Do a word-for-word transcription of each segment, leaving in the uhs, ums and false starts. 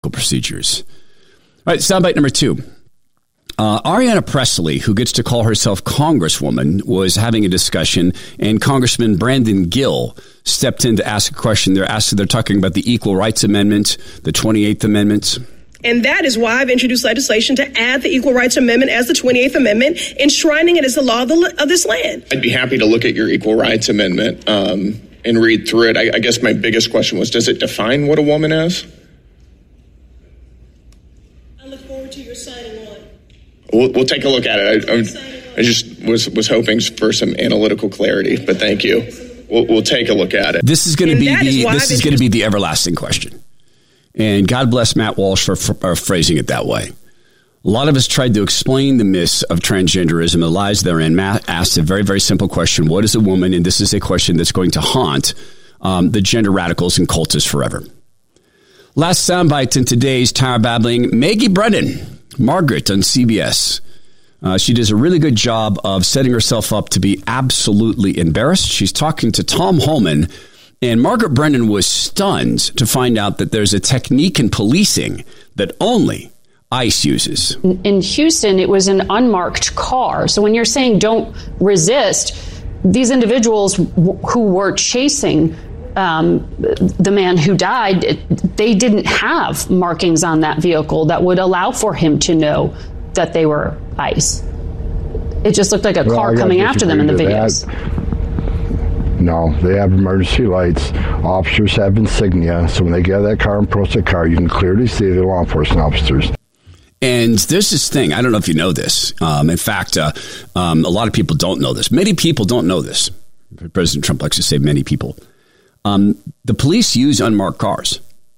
procedures. All right, soundbite number two. Uh, Ariana Presley, who gets to call herself Congresswoman, was having a discussion, and Congressman Brandon Gill stepped in to ask a question. They're asking, they're talking about the Equal Rights Amendment, the twenty-eighth Amendment. And that is why I've introduced legislation to add the Equal Rights Amendment as the twenty-eighth Amendment, enshrining it as the law of, the, of this land. I'd be happy to look at your Equal Rights Amendment um, and read through it. I, I guess my biggest question was, does it define what a woman is? I look forward to your signing on. We'll, we'll take a look at it. I, I, I just was, was hoping for some analytical clarity, but thank you. We'll, we'll take a look at it. This is going to be the this is going to be the everlasting question. And God bless Matt Walsh for, for phrasing it that way. A lot of us tried to explain the myths of transgenderism, the lies therein. Matt asked a very, very simple question. What is a woman? And this is a question that's going to haunt um, the gender radicals and cultists forever. Last soundbite in today's Tower Babbling, Maggie Brennan, Margaret on C B S. Uh, she does a really good job of setting herself up to be absolutely embarrassed. She's talking to Tom Homan. And Margaret Brennan was stunned to find out that there's a technique in policing that only ICE uses. In Houston, it was an unmarked car. So when you're saying don't resist, these individuals w- who were chasing um, the man who died, they didn't have markings on that vehicle that would allow for him to know that they were ICE. It just looked like a well, car coming after them in the videos. That. No, they have emergency lights. Officers have insignia. So when they get out of that car and approach the car, you can clearly see the law enforcement officers. And there's this thing. I don't know if you know this. Um, in fact, uh, um, a lot of people don't know this. Many people don't know this. President Trump likes to say many people. Um, the police use unmarked cars.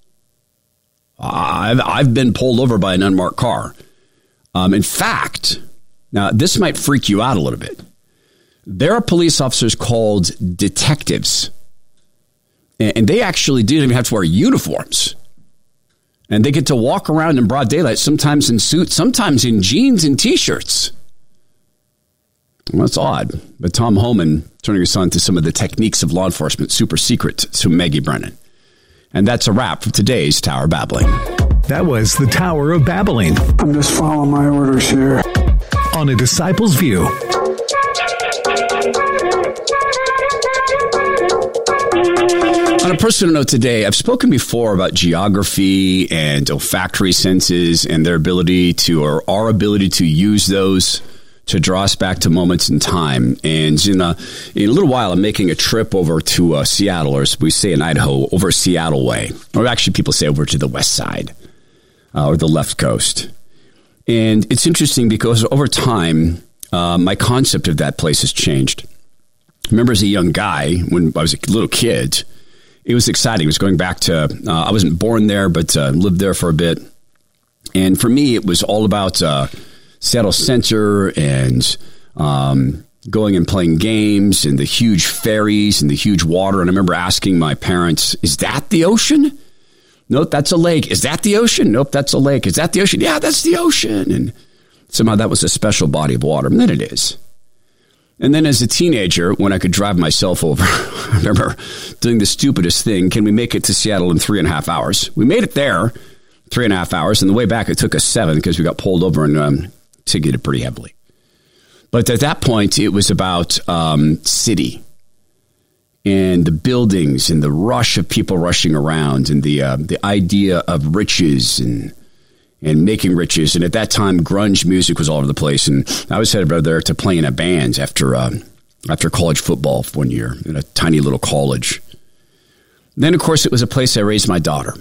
I've, I've been pulled over by an unmarked car. Um, in fact, now this might freak you out a little bit. There are police officers called detectives, and they actually don't even have to wear uniforms. And they get to walk around in broad daylight, sometimes in suits, sometimes in jeans and T-shirts. Well, that's odd. But Tom Homan turning us on to some of the techniques of law enforcement, super secret to Maggie Brennan. And that's a wrap for today's Tower Babbling. That was the Tower of Babbling. I'm just following my orders here. On A Disciple's View. On a personal note today, I've spoken before about geography and olfactory senses and their ability to, or our ability to use those to draw us back to moments in time. And in a, in a little while, I'm making a trip over to uh, Seattle, or as we say in Idaho, over Seattle way. Or actually, people say over to the west side uh, or the left coast. And it's interesting because over time, uh, my concept of that place has changed. I remember as a young guy, when I was a little kid, it was exciting. It was going back to, uh, I wasn't born there, but uh, lived there for a bit. And for me, it was all about uh, Seattle Center and um, going and playing games and the huge ferries and the huge water. And I remember asking my parents, is that the ocean? Nope, that's a lake. Is that the ocean? Nope, that's a lake. Is that the ocean? Yeah, that's the ocean. And somehow that was a special body of water. And then it is. And then as a teenager, when I could drive myself over, I remember doing the stupidest thing. Can we make it to Seattle in three and a half hours? We made it there, three and a half hours. And the way back, it took us seven because we got pulled over and um, ticketed pretty heavily. But at that point, it was about um, city and the buildings and the rush of people rushing around and the uh, the idea of riches and and making riches. And at that time, grunge music was all over the place. And I was headed over there to play in a band after uh, after college football one year in a tiny little college. Then, of course, it was a place I raised my daughter.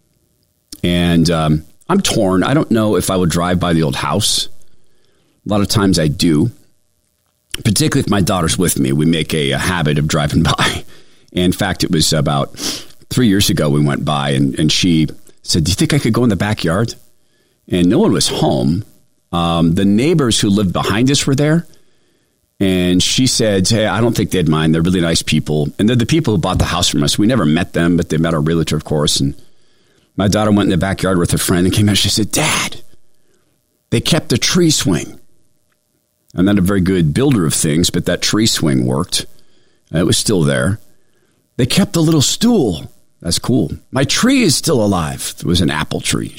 And um, I'm torn. I don't know if I would drive by the old house. A lot of times I do, particularly if my daughter's with me. We make a, a habit of driving by. And in fact, it was about three years ago we went by, and, and she said, do you think I could go in the backyard? And no one was home. Um, the neighbors who lived behind us were there. And she said, hey, I don't think they'd mind. They're really nice people. And they're the people who bought the house from us. We never met them, but they met our realtor, of course. And my daughter went in the backyard with a friend and came out. She said, Dad, they kept the tree swing. I'm not a very good builder of things, but that tree swing worked. It was still there. They kept the little stool That's cool. My tree is still alive. It was an apple tree.